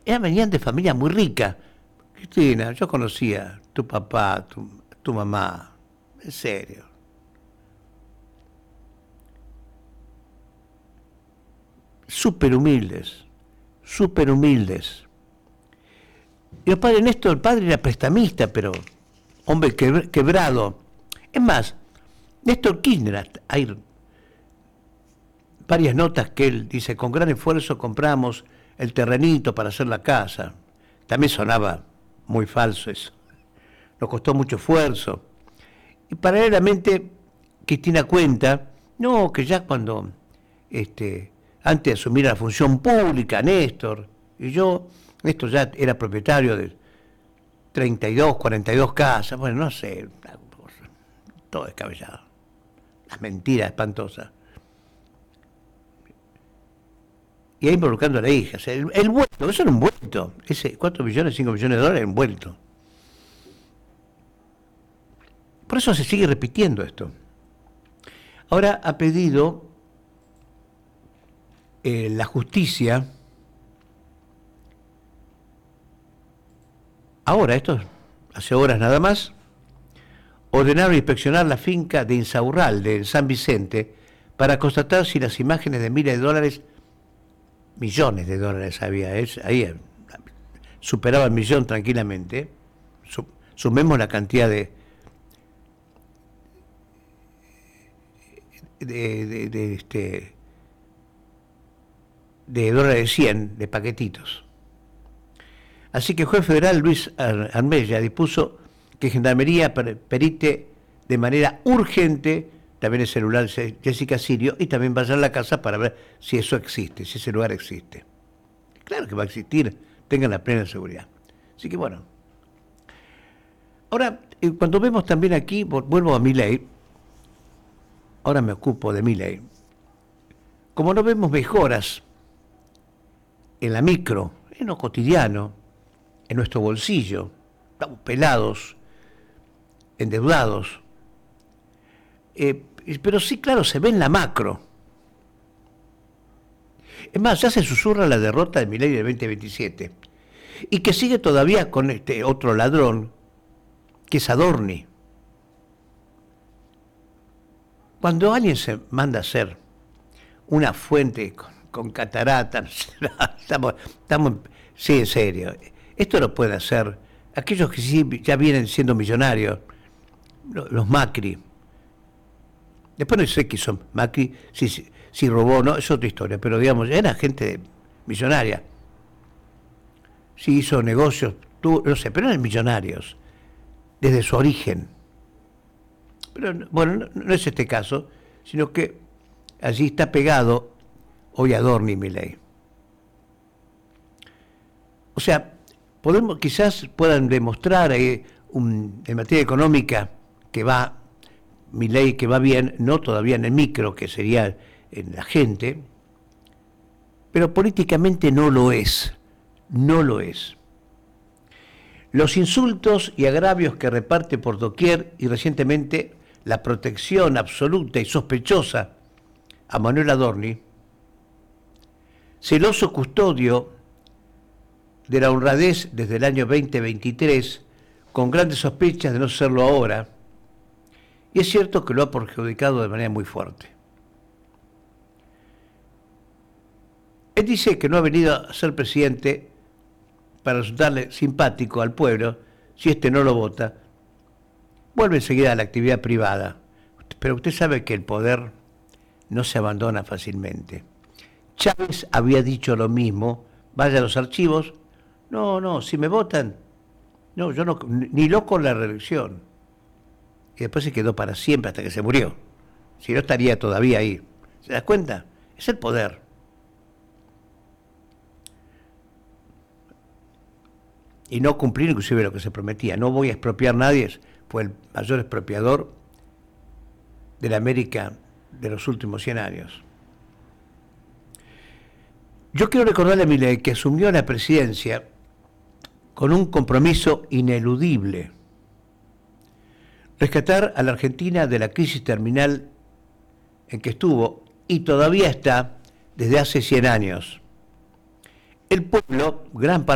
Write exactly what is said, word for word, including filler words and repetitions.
eran, venían de familia muy rica. Cristina, yo conocía a tu papá, tu, tu mamá, en serio. Súper humildes, súper humildes. Y el padre Néstor, el padre era prestamista, pero hombre quebrado. Es más, Néstor Kirchner, hay varias notas que él dice, con gran esfuerzo compramos el terrenito para hacer la casa. También sonaba muy falso eso. Nos costó mucho esfuerzo. Y paralelamente, Cristina cuenta, no, que ya cuando, este, antes de asumir la función pública, Néstor, y yo, Néstor ya era propietario de treinta y dos, cuarenta y dos casas, bueno, no sé, todo descabellado. Las mentiras espantosas. Y ahí involucrando a la hija. O sea, el, el vuelto, eso era un vuelto. Ese cuatro millones, cinco millones de dólares era un vuelto. Por eso se sigue repitiendo esto. Ahora ha pedido eh, la justicia, ahora, esto hace horas nada más, ordenaron inspeccionar la finca de Insaurralde, en San Vicente, para constatar si las imágenes de miles de dólares, millones de dólares había, es, ahí superaba el millón tranquilamente, sumemos la cantidad de de, de, de, este, de dólares cien, de paquetitos. Así que el juez federal Luis Armella dispuso que Gendarmería perite de manera urgente también el celular de Jessica Sirio y también vaya a la casa para ver si eso existe, si ese lugar existe. Claro que va a existir, tengan la plena seguridad. Así que bueno. Ahora, cuando vemos también aquí, vuelvo a Milei, ahora me ocupo de Milei, como no vemos mejoras en la micro, en lo cotidiano, en nuestro bolsillo, estamos pelados, endeudados, eh, pero sí, claro, se ve en la macro. Es más, ya se susurra la derrota de Milei del veinte veintisiete, y que sigue todavía con este otro ladrón, que es Adorni. Cuando alguien se manda a hacer una fuente con, con cataratas, estamos, estamos, sí, en serio, esto lo pueden hacer aquellos que sí ya vienen siendo millonarios, los Macri. Después no sé qué son Macri, si, si, si robó, no, es otra historia, pero digamos, era gente millonaria. Si hizo negocios, tú, no sé, pero eran millonarios, desde su origen. Pero bueno, no, no es este caso, sino que allí está pegado hoy Adorni y Milei. O sea, podemos, quizás puedan demostrar eh, un, en materia económica que va, Milei que va bien, no todavía en el micro, que sería en la gente, pero políticamente no lo es, no lo es. Los insultos y agravios que reparte por doquier y recientemente la protección absoluta y sospechosa a Manuel Adorni, celoso custodio de la honradez desde el año veinte veintitrés, con grandes sospechas de no serlo ahora, y es cierto que lo ha perjudicado de manera muy fuerte. Él dice que no ha venido a ser presidente para resultarle simpático al pueblo, si éste no lo vota, vuelve enseguida a la actividad privada. Pero usted sabe que el poder no se abandona fácilmente. Chávez había dicho lo mismo, vaya a los archivos, no, no, si me votan, no, yo no, ni loco en la reelección. Y después se quedó para siempre hasta que se murió. Si no, estaría todavía ahí. ¿Se das cuenta? Es el poder. Y no cumplir inclusive lo que se prometía. No voy a expropiar a nadie, fue el mayor expropiador de la América de los últimos cien años. Yo quiero recordarle a Milei que asumió la presidencia con un compromiso ineludible: rescatar a la Argentina de la crisis terminal en que estuvo y todavía está desde hace cien años. El pueblo, gran parte